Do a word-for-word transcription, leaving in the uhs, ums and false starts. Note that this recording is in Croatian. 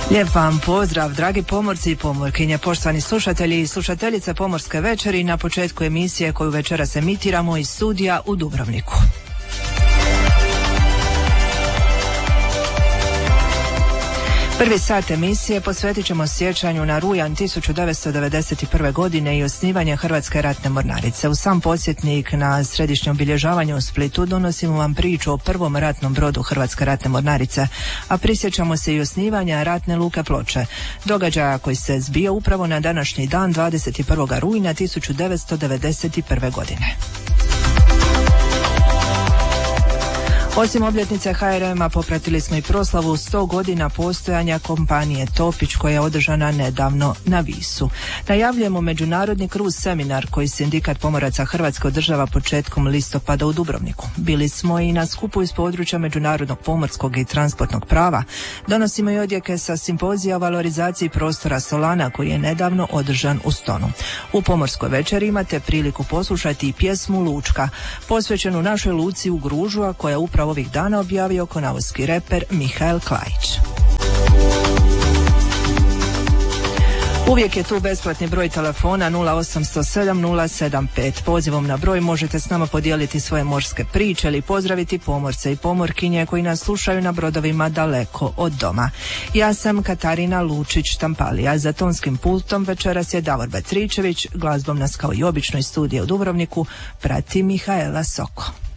Lijep vam pozdrav, dragi pomorci i pomorkinje, poštovani slušatelji i slušateljice Pomorske večeri na početku emisije koju večeras emitiramo iz studija u Dubrovniku. Prvi sat emisije posvetit ćemo sjećanju na rujan tisuću devetsto devedeset prve. godine i osnivanje Hrvatske ratne mornarice. U sam podsjetnik na središnje obilježavanje u Splitu donosimo vam priču o prvom ratnom brodu Hrvatske ratne mornarice, a prisjećamo se i osnivanja ratne luke Ploče, događaja koji se zbio upravo na današnji dan dvadeset prvog rujna tisuću devetsto devedeset prve. godine. Osim obljetnice ha er ema popratili smo i proslavu sto godina postojanja kompanije Topić koja je održana nedavno na Visu. Najavljujemo međunarodni kruz seminar koji Sindikat pomoraca Hrvatske održava početkom listopada u Dubrovniku. Bili smo i na skupu iz područja međunarodnog pomorskog i transportnog prava. Donosimo i odjeke sa simpozija o valorizaciji prostora Solana koji je nedavno održan u Stonu. U Pomorskoj večeri imate priliku poslušati i pjesmu Lučka, posvećenu našoj luci u Gružu, a koja upravo ovih dana objavio konavoski reper Mihael Klajić. Uvijek je tu besplatni broj telefona nula osam nula sedam nula sedam pet. Pozivom na broj možete s nama podijeliti svoje morske priče ili pozdraviti pomorce i pomorkinje koji nas slušaju na brodovima daleko od doma. Ja sam Katarina Lučić-Štampalija, za tonskim pultom večeras je Davor Batričević, glazbom nas kao i obično iz studija u Dubrovniku prati Mihaela Soko.